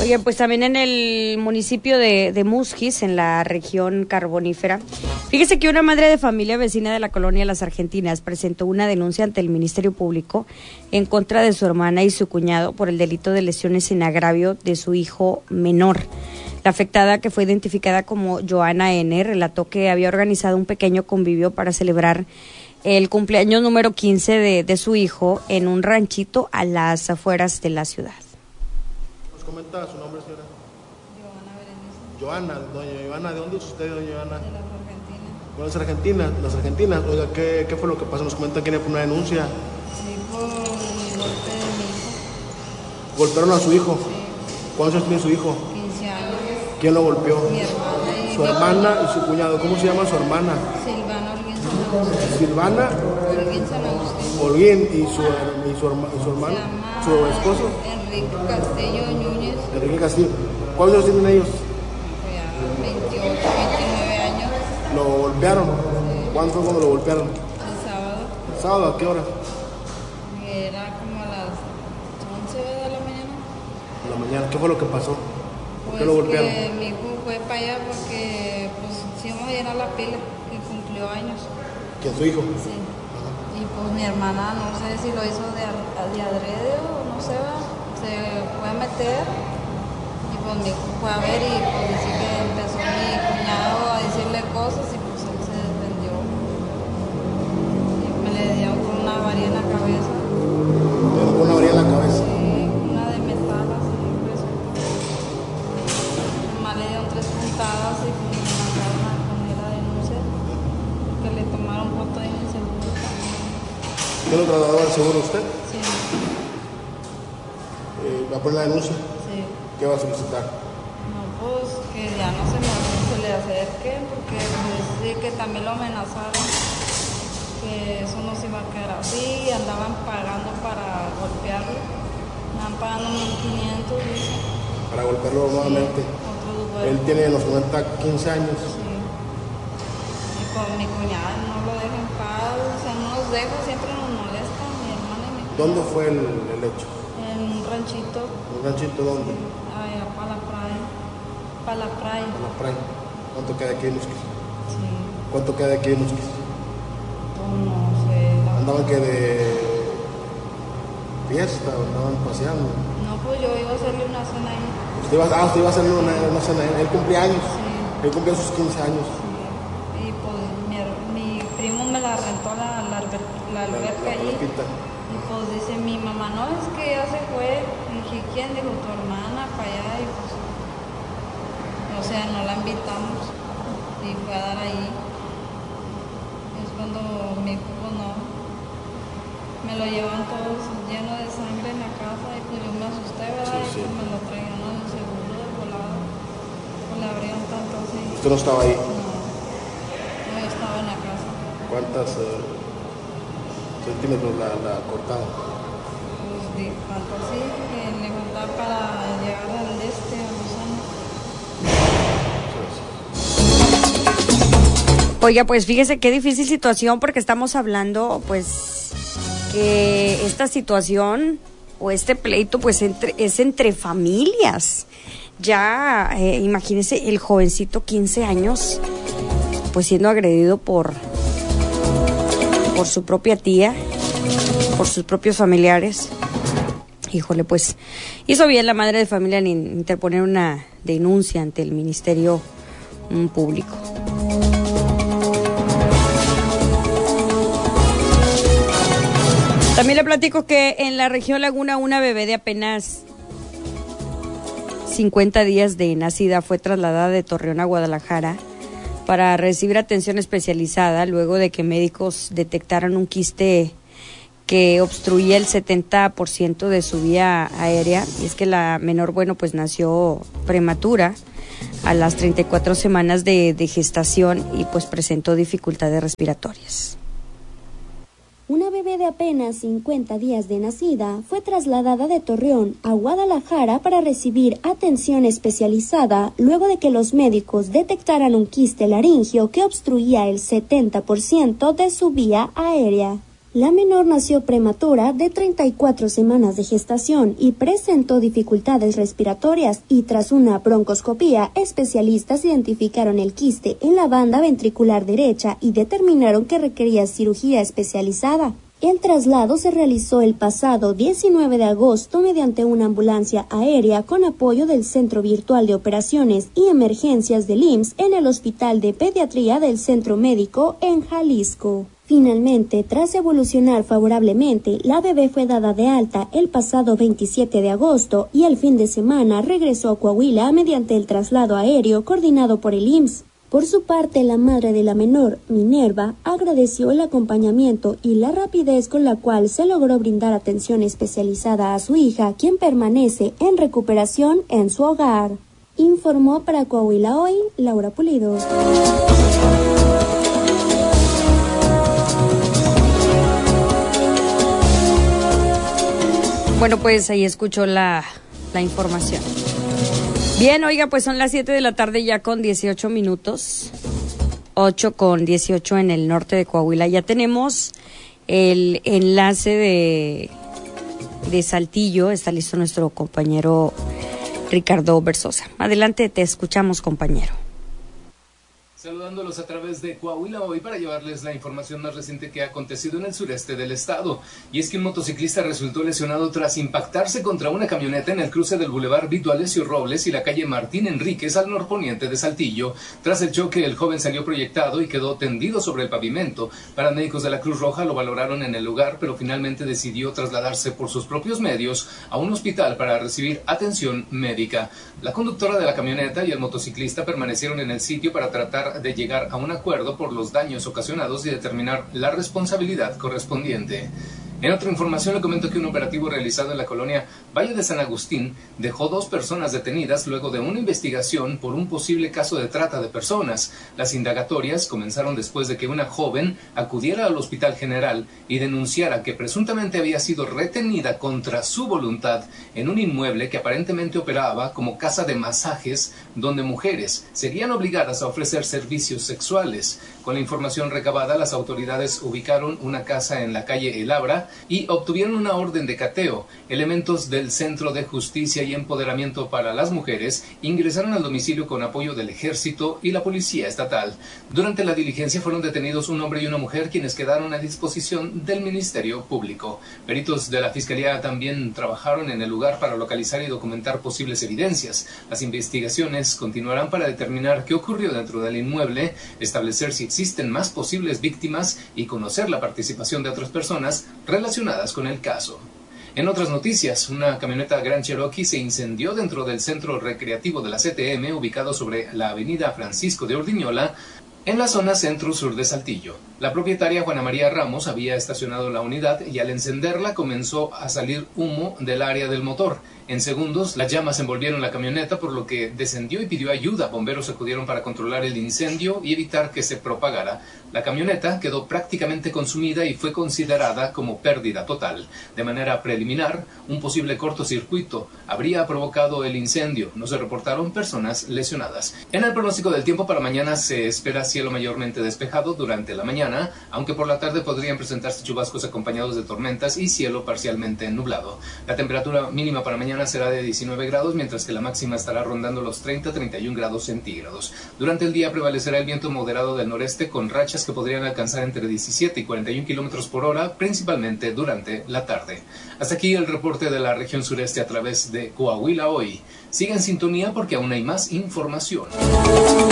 Oye, pues también en el municipio de Musquis, en la región carbonífera, fíjese que una madre de familia vecina de la colonia Las Argentinas presentó una denuncia ante el Ministerio Público en contra de su hermana y su cuñado por el delito de lesiones sin agravio de su hijo menor. La afectada, que fue identificada como Joana N., relató que había organizado un pequeño convivio para celebrar el cumpleaños número 15 de su hijo en un ranchito a las afueras de la ciudad. ¿Nos comenta su nombre, señora? Joana Berenice. Doña Joana, ¿de dónde es usted, doña Joana? De las Argentinas. ¿Con las Argentinas? Las Argentinas, oiga, ¿qué fue lo que pasó? Nos comenta que fue una denuncia. Sí, por el golpe de mi hijo. ¿Golpearon a su hijo? Sí. ¿Cuántos años tiene su hijo? 15 años. ¿Quién lo golpeó? Mi hermana. Su hermana y su cuñado. ¿Cómo se llama su hermana? Silvana Holguín Sanagustín. Silvana Holguín Sanagustín. Holguín y su hermano, su esposo. Enrique Castillo Núñez. Enrique Castillo. ¿Cuántos años tienen ellos? 28, 29 años. ¿Lo golpearon? Sí. ¿Cuándo fue cuando lo golpearon? El sábado. ¿El sábado? ¿A qué hora? Era como a las 11 de la mañana. En la mañana. ¿Qué fue lo que pasó? ¿Por qué lo golpearon? Que mi hijo fue para allá porque pues sí íbamos a llenar la pila y cumplió años. ¿Quién, su hijo? Sí. Y pues mi hermana, no sé si lo hizo de adrede o no sé, se fue a meter y pues mi hijo fue a ver y pues dice que empezó mi cuñado a decirle cosas y pues él se defendió. Y me le dio con una varilla en la cabeza. ¿Le dio una varilla en la cabeza? Sí, una de metal así, pues. Nomás le dieron 3 puntadas y pues me mandaron a poner la denuncia que le tomaron foto en el seguro también. ¿Qué lo trasladó al seguro usted? Sí, ¿Va a poner la denuncia? sí. ¿Qué va a solicitar? No, pues que ya no se le acerque porque pues sí que también lo amenazaron, que eso no se iba a quedar así, andaban pagando para golpearlo, andaban pagando 1.500, dice. Para golpearlo nuevamente. Otro Él tiene, nos comenta, 15 años. Sí. Y con mi cuñada no lo deja en paz, o sea, no nos deja, siempre nos molesta, mi hermana y mi cuñada. ¿Dónde fue el hecho? En un ranchito. ¿Un ranchito dónde? Allá para la playa. Para la playa. En la playa. ¿Cuánto queda aquí en Musquis? Sí. ¿Cuánto queda aquí en Musquis? Pues no sé. ¿Andaban que de fiesta o andaban paseando? No, pues yo iba a hacerle una cena ahí. Usted iba a hacerle una cena. Él cumplía años. Sí. Él cumplía sus 15 años. Sí. Y pues mi primo me la rentó la alberca allí. alberquita. Y pues dice mi mamá, no, es que ya se fue. Y dije, ¿quién? Dijo, tu hermana para allá. Y pues, o sea, no la invitamos. Y fue a dar ahí. Es cuando mi hijo, pues no. Me lo llevan todos lleno de sangre en la casa. Y pues yo me asusté, ¿verdad? Sí, sí. Y pues me lo traían al seguro de volado. Pues le abrieron tanto así. ¿Usted no estaba ahí? No, yo estaba en la casa. ¿Cuántas centímetros la cortada? Pues de tanto así que le faltaba para llegar al a Lozano. Oiga, pues fíjese qué difícil situación, porque estamos hablando, pues, que esta situación o este pleito, pues, es entre familias. Ya, imagínese el jovencito, 15 años, pues, siendo agredido por su propia tía, por sus propios familiares. Híjole, pues, hizo bien la madre de familia en interponer una denuncia ante el Ministerio Público. También le platico que en la región Laguna una bebé de apenas 50 días de nacida fue trasladada de Torreón a Guadalajara para recibir atención especializada luego de que médicos detectaran un quiste que obstruía el 70% de su vía aérea. Y es que la menor, bueno, pues nació prematura a las 34 semanas de gestación y pues presentó dificultades respiratorias. Una bebé de apenas 50 días de nacida fue trasladada de Torreón a Guadalajara para recibir atención especializada luego de que los médicos detectaran un quiste laríngeo que obstruía el 70% de su vía aérea. La menor nació prematura de 34 semanas de gestación y presentó dificultades respiratorias y tras una broncoscopía, especialistas identificaron el quiste en la banda ventricular derecha y determinaron que requería cirugía especializada. El traslado se realizó el pasado 19 de agosto mediante una ambulancia aérea con apoyo del Centro Virtual de Operaciones y Emergencias del IMSS en el Hospital de Pediatría del Centro Médico en Jalisco. Finalmente, tras evolucionar favorablemente, la bebé fue dada de alta el pasado 27 de agosto y el fin de semana regresó a Coahuila mediante el traslado aéreo coordinado por el IMSS. Por su parte, la madre de la menor, Minerva, agradeció el acompañamiento y la rapidez con la cual se logró brindar atención especializada a su hija, quien permanece en recuperación en su hogar. Informó para Coahuila Hoy, Laura Pulido. Bueno, pues ahí escuchó la información. Bien, oiga, pues son las 7 de la tarde ya con 18 minutos, 8 con 18 en el norte de Coahuila. Ya tenemos el enlace de Saltillo, está listo nuestro compañero Ricardo Versosa. Adelante, te escuchamos, compañero. Saludándolos a través de Coahuila Hoy para llevarles la información más reciente que ha acontecido en el sureste del estado. Y es que un motociclista resultó lesionado tras impactarse contra una camioneta en el cruce del Boulevard Vito Alessio Robles y la calle Martín Enríquez al norponiente de Saltillo. Tras el choque, el joven salió proyectado y quedó tendido sobre el pavimento. Paramédicos de la Cruz Roja lo valoraron en el lugar, pero finalmente decidió trasladarse por sus propios medios a un hospital para recibir atención médica. La conductora de la camioneta y el motociclista permanecieron en el sitio para tratar de llegar a un acuerdo por los daños ocasionados y determinar la responsabilidad correspondiente. En otra información le comento que un operativo realizado en la colonia Valle de San Agustín dejó 2 personas detenidas luego de una investigación por un posible caso de trata de personas. Las indagatorias comenzaron después de que una joven acudiera al Hospital General y denunciara que presuntamente había sido retenida contra su voluntad en un inmueble que aparentemente operaba como casa de masajes donde mujeres serían obligadas a ofrecer servicios sexuales. Con la información recabada, las autoridades ubicaron una casa en la calle El Abra y obtuvieron una orden de cateo. Elementos del Centro de Justicia y Empoderamiento para las Mujeres ingresaron al domicilio con apoyo del Ejército y la Policía Estatal. Durante la diligencia fueron detenidos un hombre y una mujer, quienes quedaron a disposición del Ministerio Público. Peritos de la Fiscalía también trabajaron en el lugar para localizar y documentar posibles evidencias. Las investigaciones continuarán para determinar qué ocurrió dentro del inmueble, establecer si existen más posibles víctimas y conocer la participación de otras personas relacionadas con el caso. En otras noticias, una camioneta Grand Cherokee se incendió dentro del centro recreativo de la CTM, ubicado sobre la avenida Francisco de Ordiñola, en la zona centro-sur de Saltillo. La propietaria, Juana María Ramos, había estacionado la unidad y al encenderla comenzó a salir humo del área del motor. En segundos, las llamas envolvieron la camioneta, por lo que descendió y pidió ayuda. Bomberos acudieron para controlar el incendio y evitar que se propagara. La camioneta quedó prácticamente consumida y fue considerada como pérdida total. De manera preliminar, un posible cortocircuito habría provocado el incendio. No se reportaron personas lesionadas. En el pronóstico del tiempo para mañana se espera cielo mayormente despejado durante la mañana, aunque por la tarde podrían presentarse chubascos acompañados de tormentas y cielo parcialmente nublado. La temperatura mínima para mañana será de 19 grados, mientras que la máxima estará rondando los 30-31 grados centígrados. Durante el día prevalecerá el viento moderado del noreste con rachas que podrían alcanzar entre 17 y 41 kilómetros por hora, principalmente durante la tarde. Hasta aquí el reporte de la región sureste a través de Coahuila Hoy. Siga en sintonía porque aún hay más información.